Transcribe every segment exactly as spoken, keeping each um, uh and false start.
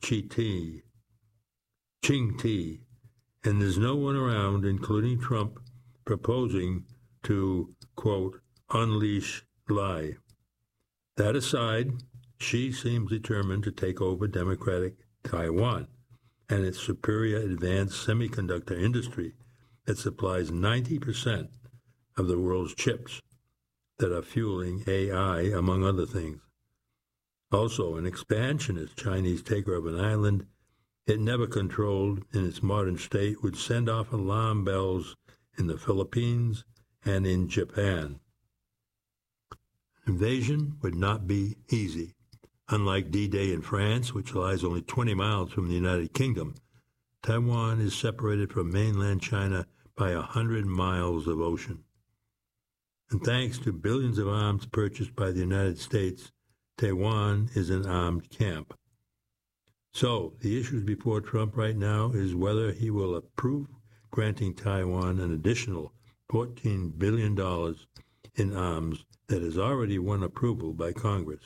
Chi-Ti, Ching-Ti, and there's no one around, including Trump, proposing to, quote, unleash Lai. That aside, Xi seems determined to take over democratic Taiwan and its superior advanced semiconductor industry that supplies ninety percent of the world's chips that are fueling A I, among other things. Also, an expansionist Chinese taker of an island it never controlled in its modern state would send off alarm bells in the Philippines and in Japan. Invasion would not be easy. Unlike D-Day in France, which lies only twenty miles from the United Kingdom, Taiwan is separated from mainland China by a hundred miles of ocean. And thanks to billions of arms purchased by the United States, Taiwan is an armed camp. So, the issues before Trump right now is whether he will approve granting Taiwan an additional fourteen billion dollars in arms that has already won approval by Congress.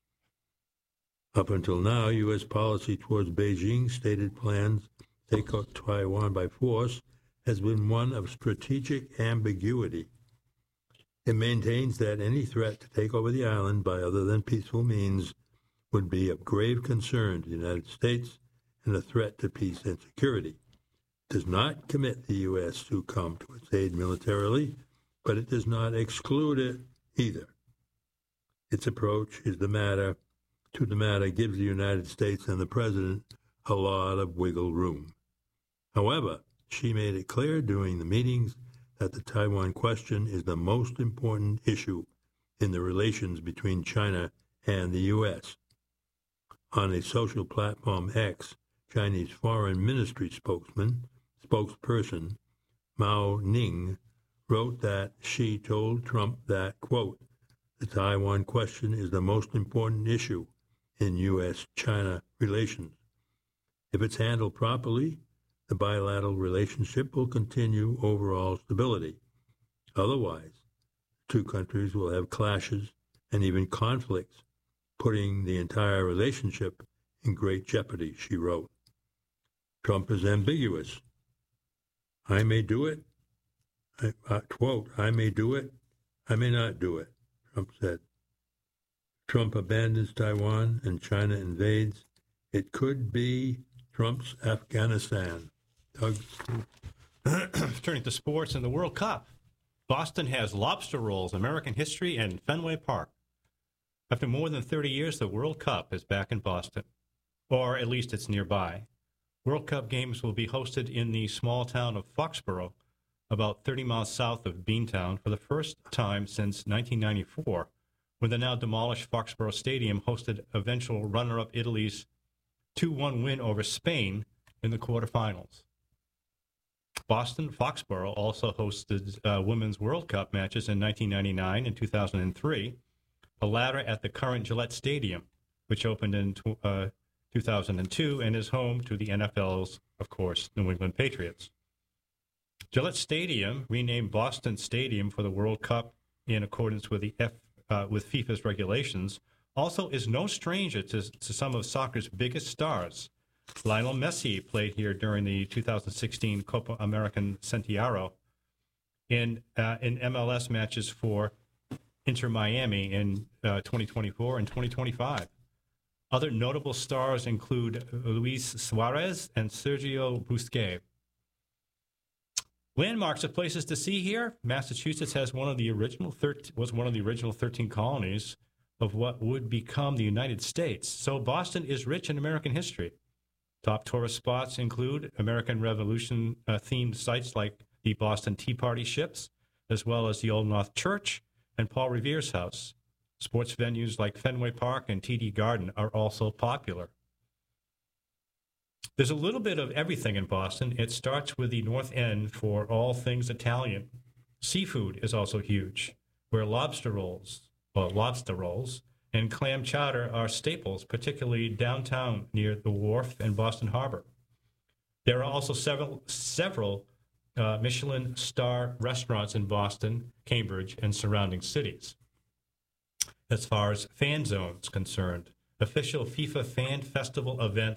Up until now, U S policy towards Beijing's stated plans to take out Taiwan by force has been one of strategic ambiguity. It maintains that any threat to take over the island by other than peaceful means would be of grave concern to the United States and a threat to peace and security. It does not commit the U S to come to its aid militarily, but it does not exclude it either. Its approach is the matter to the matter gives the United States and the President a lot of wiggle room. However, she made it clear during the meetings that the Taiwan question is the most important issue in the relations between China and the U S. On a social platform X, Chinese Foreign Ministry spokesman, spokesperson Mao Ning wrote that she told Trump that, quote, the Taiwan question is the most important issue in U S China relations. If it's handled properly, the bilateral relationship will continue overall stability. Otherwise, two countries will have clashes and even conflicts, putting the entire relationship in great jeopardy, she wrote. Trump is ambiguous. I may do it. I, uh, quote, I may do it. I may not do it, Trump said. Trump abandons Taiwan and China invades. It could be Trump's Afghanistan. Doug? Turning to sports and the World Cup. Boston has lobster rolls, American history, and Fenway Park. After more than thirty years, the World Cup is back in Boston, or at least it's nearby. World Cup games will be hosted in the small town of Foxborough, about thirty miles south of Beantown, for the first time since nineteen ninety-four, when the now demolished Foxborough Stadium hosted eventual runner-up Italy's two one win over Spain in the quarterfinals. Boston Foxborough also hosted uh, Women's World Cup matches in nineteen ninety-nine and two thousand three, the latter at the current Gillette Stadium, which opened in uh, two thousand two and is home to the N F L's, of course, New England Patriots. Gillette Stadium, renamed Boston Stadium for the World Cup in accordance with the F, uh, with FIFA's regulations, also is no stranger to, to some of soccer's biggest stars. Lionel Messi played here during the two thousand sixteen Copa American Centenario in, uh, in M L S matches for Inter Miami in uh, twenty twenty-four and twenty twenty-five. Other notable stars include Luis Suarez and Sergio Busquets. Landmarks of places to see here. Massachusetts has one of the original thirteen, was one of the original thirteen colonies of what would become the United States. So Boston is rich in American history. Top tourist spots include American Revolution-themed uh, sites like the Boston Tea Party ships, as well as the Old North Church and Paul Revere's house. Sports venues like Fenway Park and T D Garden are also popular. There's a little bit of everything in Boston. It starts with the North End for all things Italian. Seafood is also huge, where lobster rolls, well, lobster rolls, and clam chowder are staples, particularly downtown near the Wharf and Boston Harbor. There are also several several uh, Michelin star restaurants in Boston, Cambridge, and surrounding cities. As far as fan zones concerned, official FIFA Fan Festival events